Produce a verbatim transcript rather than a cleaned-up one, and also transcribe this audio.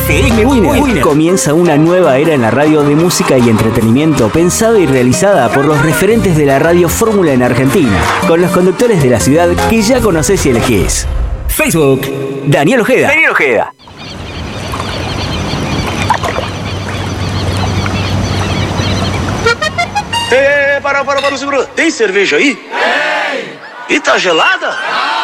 F M Winner. Comienza una nueva era en la radio de música y entretenimiento pensada y realizada por los referentes de la radio fórmula en Argentina, con los conductores de la ciudad que ya conocés y elegís. Facebook, Daniel Ojeda. Daniel Ojeda. É, para, para, para, segura. Tem cerveja aí? Tem! E tá gelada?